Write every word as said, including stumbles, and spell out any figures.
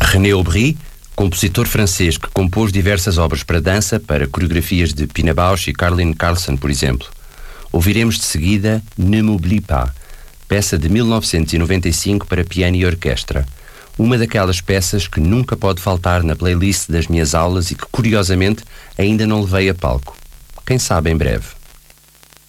René Aubry, compositor francês que compôs diversas obras para dança, para coreografias de Pina Bausch e Caroline Carlson, por exemplo. Ouviremos de seguida Ne m'oublie pas, peça de mil novecentos e noventa e cinco para piano e orquestra. Uma daquelas peças que nunca pode faltar na playlist das minhas aulas e que, curiosamente, ainda não levei a palco. Quem sabe em breve.